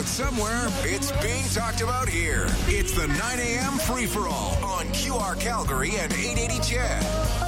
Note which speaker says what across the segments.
Speaker 1: about somewhere, it's being talked about here. It's the 9 a.m. free-for-all on QR Calgary and 880 CHED.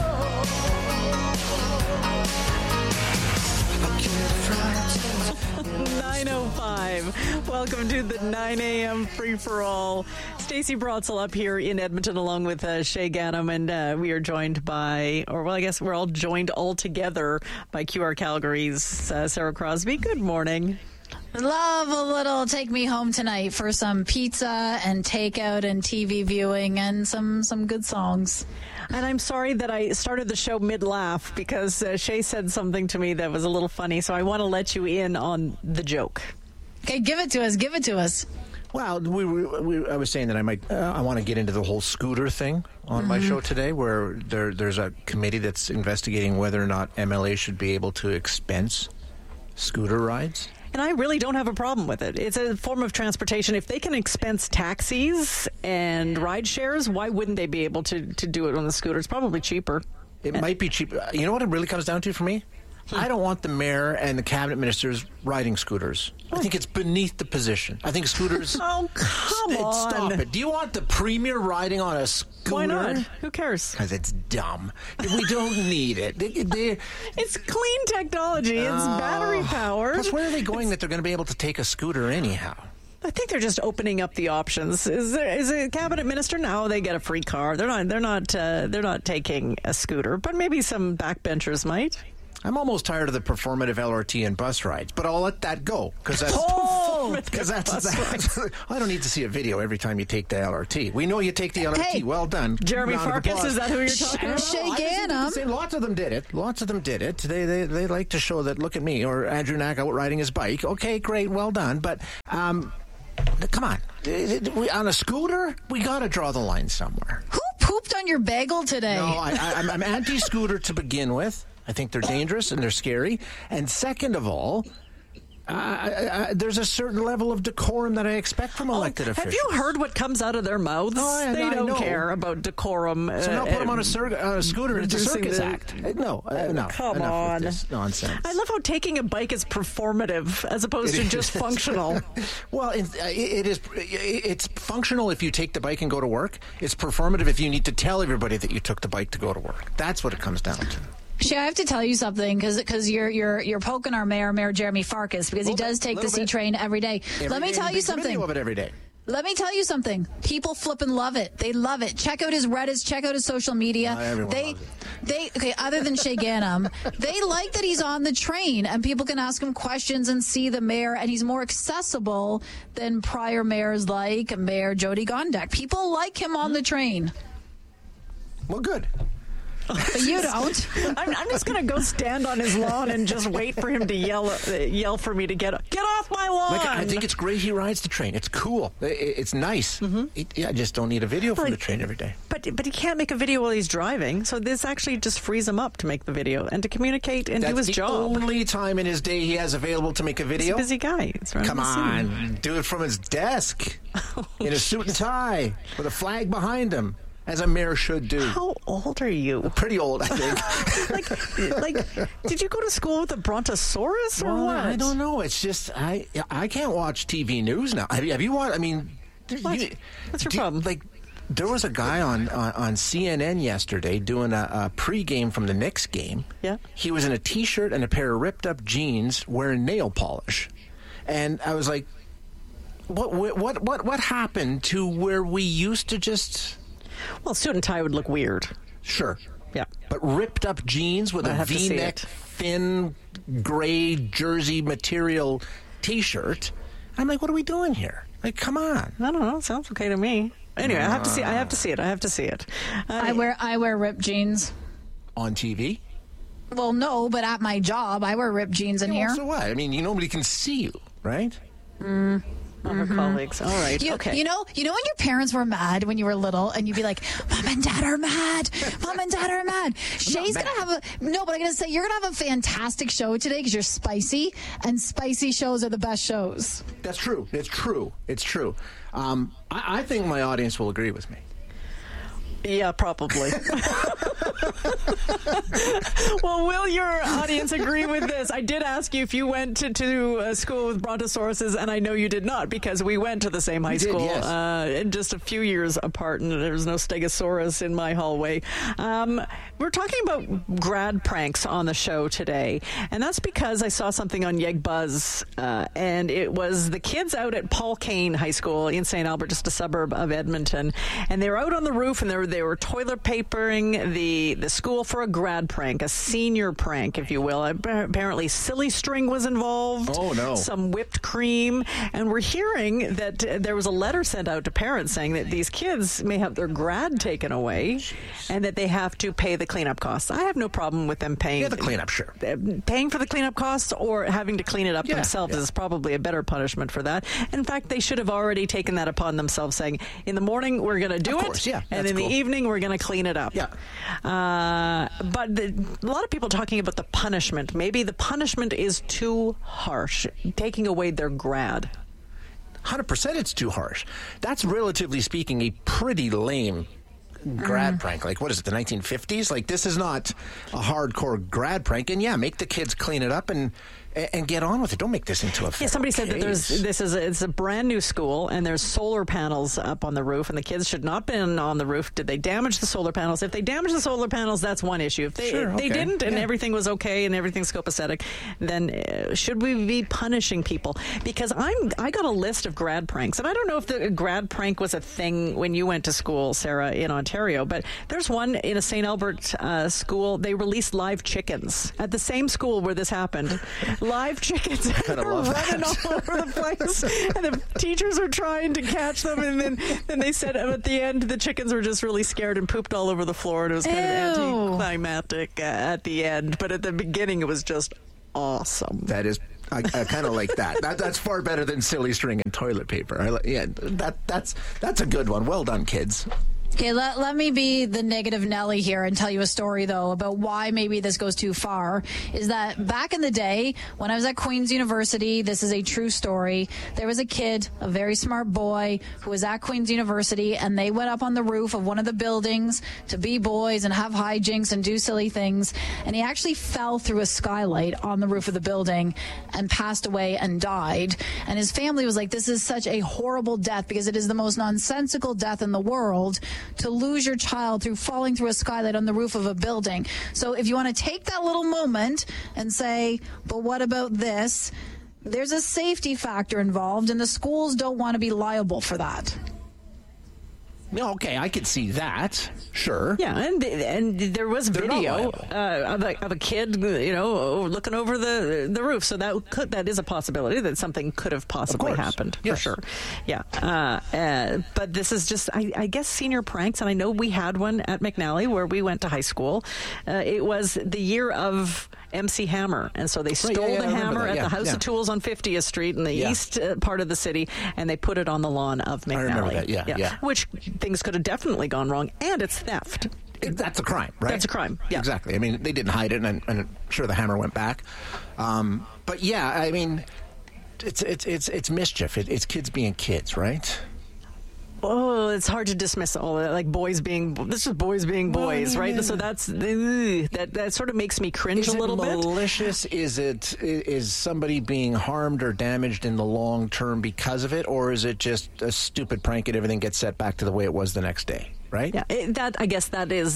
Speaker 2: 9:05. Welcome to the 9 a.m. free-for-all. Stacey Brotzel up here in Edmonton along with Shay Ganem, and we are joined by, I guess we're all joined all together by QR Calgary's Sarah Crosby. Good morning.
Speaker 3: Love a little take me home tonight for some pizza and takeout and TV viewing and some good songs.
Speaker 2: And I'm sorry that I started the show mid-laugh because Shay said something to me that was a little funny, so I want to let you in on the joke.
Speaker 3: Okay, give it to us.
Speaker 4: Well, I was saying that I want to get into the whole scooter thing on my show today, where there's a committee that's investigating whether or not MLA should be able to expense scooter rides.
Speaker 2: And I really don't have a problem with it. It's a form of transportation. If they can expense taxis and ride shares, why wouldn't they be able to do it on the scooter? It's probably cheaper.
Speaker 4: It might be cheaper. You know what it really comes down to for me? I don't want the mayor and the cabinet ministers riding scooters. I think it's beneath the position. I think scooters...
Speaker 2: Oh, come on.
Speaker 4: Stop it. Do you want the premier riding on a scooter?
Speaker 2: Why not? Who cares?
Speaker 4: Because it's dumb. We don't need it.
Speaker 2: It's clean technology. It's battery powered.
Speaker 4: Plus, where are they going that they're going to be able to take a scooter anyhow?
Speaker 2: I think they're just opening up the options. Is a cabinet minister? No, they get a free car. They're not taking a scooter, but maybe some backbenchers might.
Speaker 4: I'm almost tired of the performative LRT and bus rides, but I'll let that go because that's I don't need to see a video every time you take the LRT. We know you take the LRT.
Speaker 3: Hey,
Speaker 4: well done,
Speaker 2: Jeremy Farkas. Is that who you're talking about?
Speaker 3: Shay Ganem.
Speaker 4: Lots of them did it. They like to show that. Look at me, or Andrew Knack out riding his bike. Okay, great, well done. But come on, on a scooter, we got to draw the line somewhere.
Speaker 3: Who pooped on your bagel today?
Speaker 4: No, I'm anti-scooter to begin with. I think they're dangerous and they're scary. And second of all, there's a certain level of decorum that I expect from elected officials.
Speaker 2: Have you heard what comes out of their mouths? They don't care about decorum.
Speaker 4: So now put them on a scooter and it's a circus act. No.
Speaker 2: Come on.
Speaker 4: This nonsense.
Speaker 2: I love how taking a bike is performative as opposed to just functional.
Speaker 4: Well, it's functional if you take the bike and go to work. It's performative if you need to tell everybody that you took the bike to go to work. That's what it comes down to.
Speaker 3: Shay, I have to tell you something because you're poking our Mayor Jeremy Farkas, because he does take the C train every day. Let me tell you something.
Speaker 4: Video of it every day.
Speaker 3: Let me tell you something. People flippin' love it. They love it. Check out his Reddits. Check out his social media. Okay, other than Shay Ganem, they like that he's on the train and people can ask him questions and see the mayor, and he's more accessible than prior mayors like Mayor Jody Gondek. People like him on the train.
Speaker 4: Well, good.
Speaker 3: But you don't.
Speaker 2: I'm just going to go stand on his lawn and just wait for him to yell for me to get off my lawn.
Speaker 4: I think it's great he rides the train. It's cool. It's nice. I just don't need a video from the train every day.
Speaker 2: But he can't make a video while he's driving, so this actually just frees him up to make the video and to communicate and do his job.
Speaker 4: That's the only time in his day he has available to make a video?
Speaker 2: He's a busy guy.
Speaker 4: Come on. Do it from his desk in a suit and tie with a flag behind him. As a mayor should do.
Speaker 2: How old are you?
Speaker 4: Pretty old, I think.
Speaker 2: like, did you go to school with a brontosaurus or what?
Speaker 4: I don't know. It's just I can't watch TV news now. Have you watched? I mean,
Speaker 2: what's your problem?
Speaker 4: Like, there was a guy on CNN yesterday doing a pregame from the Knicks game.
Speaker 2: Yeah.
Speaker 4: He was in a T-shirt and a pair of ripped up jeans, wearing nail polish, and I was like, what happened to where we used to just?
Speaker 2: Well, suit and tie would look weird.
Speaker 4: Sure.
Speaker 2: Yeah.
Speaker 4: But ripped up jeans with a V-neck, thin, gray jersey material T-shirt. I'm like, what are we doing here? Like, come on.
Speaker 2: I don't know. Sounds okay to me. Anyway, I have to see it.
Speaker 3: I wear ripped jeans.
Speaker 4: On TV?
Speaker 3: Well, no, but at my job, I wear ripped jeans in here.
Speaker 4: So what? I mean, nobody can see you, right?
Speaker 2: Her colleagues. All right. Okay.
Speaker 3: You know when your parents were mad when you were little, and you'd be like, "Mom and Dad are mad. Mom and Dad are mad." Shay's gonna have I'm gonna say you're gonna have a fantastic show today because you're spicy, and spicy shows are the best shows.
Speaker 4: That's true. It's true. I think my audience will agree with me.
Speaker 2: Yeah, probably. Well, will your audience agree with this? I did ask you if you went to a school with Brontosauruses, and I know you did not, because we went to the same high school, yes. Just a few years apart, and there was no Stegosaurus in my hallway. We're talking about grad pranks on the show today, and that's because I saw something on Yeg Buzz, and it was the kids out at Paul Kane High School in St. Albert, just a suburb of Edmonton, and they were out on the roof, and they were toilet papering the school for a grad prank, a senior prank, if you will. Apparently silly string was involved.
Speaker 4: Oh, no.
Speaker 2: Some whipped cream, and we're hearing that there was a letter sent out to parents saying that these kids may have their grad taken away and that they have to pay the cleanup costs. I have no problem with them paying.
Speaker 4: Yeah, the cleanup, sure.
Speaker 2: Paying for the cleanup costs or having to clean it up themselves is probably a better punishment for that. In fact, they should have already taken that upon themselves, saying, in the morning, we're going to do it, and in the evening, we're going to clean it up.
Speaker 4: Yeah.
Speaker 2: But a lot of people talking about the punishment. Maybe the punishment is too harsh, taking away their grad.
Speaker 4: 100% it's too harsh. That's, relatively speaking, a pretty lame grad prank. Like, what is it, the 1950s? Like, this is not a hardcore grad prank. And make the kids clean it up and get on with it. Don't make this into a
Speaker 2: somebody said
Speaker 4: case.
Speaker 2: that it's a brand new school, and there's solar panels up on the roof, and the kids should not been on the roof. Did they damage the solar panels? If they damaged the solar panels, that's one issue. If they didn't, and everything was okay and everything's copacetic, then should we be punishing people? Because I got a list of grad pranks, and I don't know if the grad prank was a thing when you went to school, Sarah, in Ontario, but there's one in a St. Albert school. They released live chickens at the same school where this happened. Live chickens are running all over the place, and the teachers are trying to catch them, and then they said at the end the chickens were just really scared and pooped all over the floor, and it was kind of anticlimactic at the end, but at the beginning it was just awesome.
Speaker 4: That is, I kind of like that. That's far better than silly string and toilet paper. That's a good one. Well done, kids.
Speaker 3: Okay, let me be the negative Nelly here and tell you a story, though, about why maybe this goes too far. Is that back in the day, when I was at Queen's University, this is a true story, there was a kid, a very smart boy, who was at Queen's University, and they went up on the roof of one of the buildings to be boys and have hijinks and do silly things, and he actually fell through a skylight on the roof of the building and passed away and died. And his family was like, this is such a horrible death, because it is the most nonsensical death in the world, to lose your child through falling through a skylight on the roof of a building. So if you want to take that little moment and say, but what about this? There's a safety factor involved, and the schools don't want to be liable for that.
Speaker 4: Okay, I could see that. Sure.
Speaker 2: Yeah, and there was video of a kid, looking over the roof. So that is a possibility that something could have possibly happened.
Speaker 4: Yes.
Speaker 2: For sure. Yeah. But this is just, I guess, senior pranks, and I know we had one at McNally where we went to high school. It was the year of MC Hammer, and so they stole the hammer at the House of Tools on 50th Street in the east part of the city, and they put it on the lawn of McNally.
Speaker 4: I remember that. Yeah.
Speaker 2: Which things could have definitely gone wrong, and it's theft.
Speaker 4: That's a crime, right?
Speaker 2: That's a crime. Yeah,
Speaker 4: exactly. I mean, they didn't hide it, and I'm sure the hammer went back. But yeah, I mean, it's mischief. It's kids being kids, right?
Speaker 2: Oh, it's hard to dismiss all of that, like boys being boys, right? So that sort of makes me cringe a little bit.
Speaker 4: Is it malicious? Is somebody being harmed or damaged in the long term because of it, or is it just a stupid prank and everything gets set back to the way it was the next day? Right?
Speaker 2: Yeah, I guess that is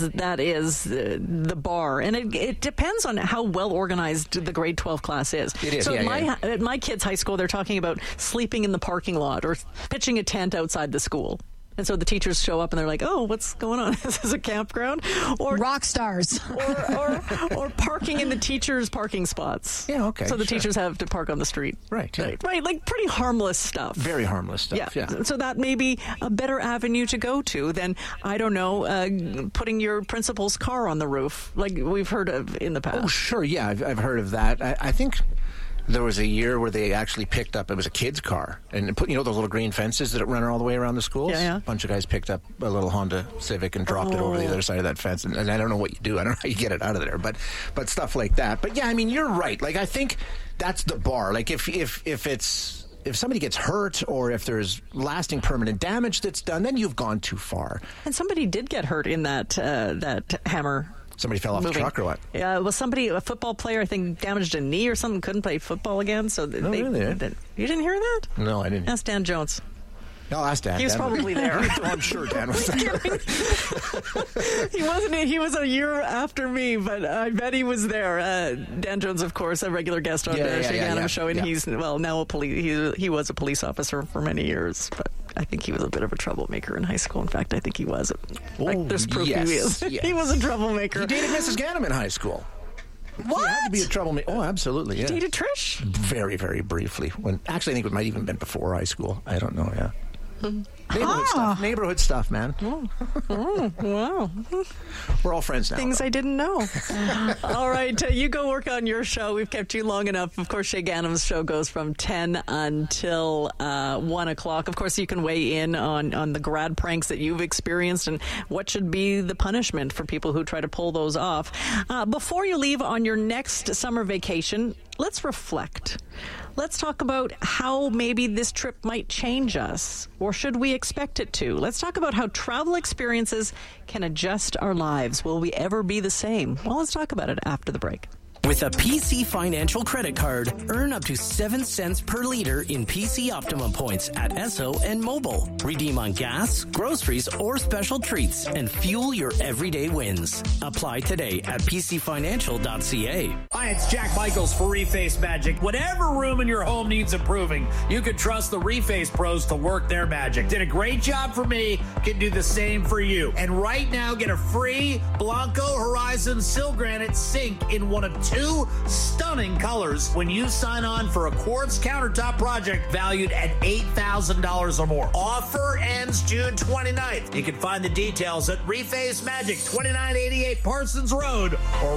Speaker 2: the bar, and it depends on how well organized the grade 12 class is.
Speaker 4: It is.
Speaker 2: So at my kids' high school, they're talking about sleeping in the parking lot or pitching a tent outside the school. And so the teachers show up and they're like, "Oh, what's going on? Is this a campground?" Or
Speaker 3: rock stars,
Speaker 2: or parking in the teachers' parking spots.
Speaker 4: Yeah, okay.
Speaker 2: So the teachers have to park on the street.
Speaker 4: Right.
Speaker 2: Right. Like pretty harmless stuff.
Speaker 4: Very harmless stuff. Yeah.
Speaker 2: So that may be a better avenue to go to than, I don't know, putting your principal's car on the roof, like we've heard of in the past.
Speaker 4: Oh, sure. Yeah, I've heard of that. I think there was a year where they actually picked up, it was a kid's car, and put, those little green fences that run all the way around the schools?
Speaker 2: Yeah.
Speaker 4: A bunch of guys picked up a little Honda Civic and dropped it over the other side of that fence, and I don't know what you do. I don't know how you get it out of there, but stuff like that. But yeah, I mean, you're right. Like, I think that's the bar. Like, if somebody gets hurt or if there's lasting permanent damage that's done, then you've gone too far.
Speaker 2: And somebody did get hurt in that hammer
Speaker 4: Somebody fell off the truck or what?
Speaker 2: Yeah, it was a football player, I think, damaged a knee or something, couldn't play football again. So
Speaker 4: really?
Speaker 2: You didn't hear that?
Speaker 4: No, I didn't.
Speaker 2: Ask Dan Jones.
Speaker 4: No, ask Dan.
Speaker 2: He was probably there.
Speaker 4: I'm sure Dan was there.
Speaker 2: He wasn't. He was a year after me, but I bet he was there. Dan Jones, of course, a regular guest on the Shay Ganem show, and he's now a police. He was a police officer for many years, but I think he was a bit of a troublemaker in high school. In fact, I think he was. There's proof he is. He was a troublemaker.
Speaker 4: He dated Mrs. Ganem in high school.
Speaker 2: What?
Speaker 4: He had to be a troublemaker. Oh, absolutely. Yeah.
Speaker 2: You dated Trish?
Speaker 4: Very, very briefly. Actually, I think it might even have been before high school. I don't know. Yeah. Neighborhood stuff, man.
Speaker 2: Wow.
Speaker 4: We're all friends now.
Speaker 2: Things I didn't know. All right, you go work on your show. We've kept you long enough. Of course, Shay Ganem's show goes from 10 until 1 o'clock. Of course, you can weigh in on the grad pranks that you've experienced and what should be the punishment for people who try to pull those off. Before you leave on your next summer vacation, let's reflect. Let's talk about how maybe this trip might change us, or should we expect it to? Let's talk about how travel experiences can adjust our lives. Will we ever be the same? Well, let's talk about it after the break.
Speaker 5: With a PC Financial credit card, earn up to 7 cents per liter in PC Optimum points at Esso and Mobile. Redeem on gas, groceries, or special treats and fuel your everyday wins. Apply today at pcfinancial.ca.
Speaker 6: Hi, it's Jack Michaels for Reface Magic. Whatever room in your home needs improving, you can trust the Reface pros to work their magic. Did a great job for me, can do the same for you. And right now, get a free Blanco Horizon Silgranite sink in one of 2 stunning colors when you sign on for a quartz countertop project valued at $8,000 or more. Offer ends June 29th. You can find the details at Reface Magic, 2988 Parsons Road, or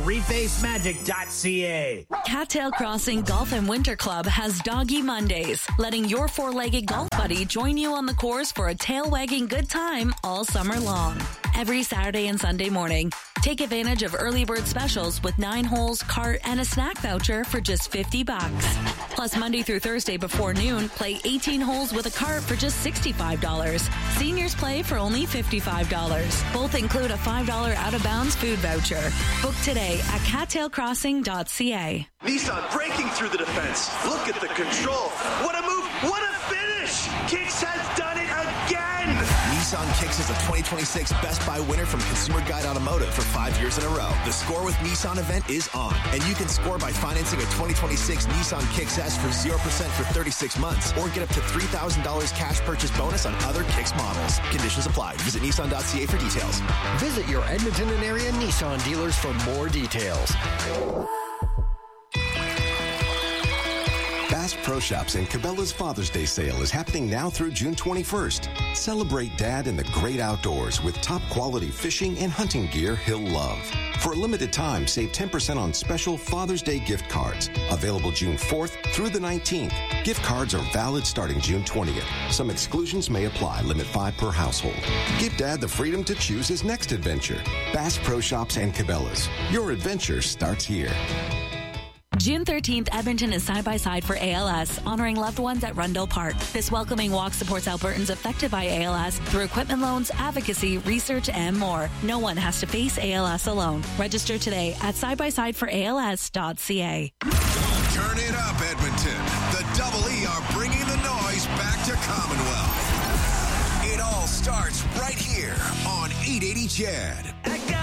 Speaker 6: refacemagic.ca.
Speaker 7: Cattail Crossing Golf and Winter Club has Doggy Mondays, letting your 4-legged golf buddy join you on the course for a tail-wagging good time all summer long. Every Saturday and Sunday morning, take advantage of early bird specials with 9 holes, cart, and a snack voucher for just $50. Plus, Monday through Thursday before noon, play 18 holes with a cart for just $65. Seniors play for only $55. Both include a $5 out-of-bounds food voucher. Book today at cattailcrossing.ca.
Speaker 8: Nissan breaking through the defense. Look at the control. What a move. What a finish. Kicks has done it again.
Speaker 1: Nissan Kicks is a 2026 Best Buy winner from Consumer Guide Automotive for 5 years in a row. The Score with Nissan event is on, and you can score by financing a 2026 Nissan Kicks S for 0% for 36 months, or get up to $3,000 cash purchase bonus on other Kicks models. Conditions apply. Visit Nissan.ca for details.
Speaker 9: Visit your Edmonton and area Nissan dealers for more details.
Speaker 10: Bass Pro Shops and Cabela's Father's Day sale is happening now through June 21st. Celebrate Dad in the great outdoors with top quality fishing and hunting gear he'll love. For a limited time, save 10% on special Father's Day gift cards. Available June 4th through the 19th. Gift cards are valid starting June 20th. Some exclusions may apply. Limit 5 per household. Give Dad the freedom to choose his next adventure. Bass Pro Shops and Cabela's. Your adventure starts here.
Speaker 7: June 13th, Edmonton is side-by-side for ALS, honoring loved ones at Rundle Park. This welcoming walk supports Albertans affected by ALS through equipment loans, advocacy, research, and more. No one has to face ALS alone. Register today at sidebysideforals.ca.
Speaker 1: Turn it up, Edmonton. The Double E are bringing the noise back to Commonwealth. It all starts right here on 880 CHED.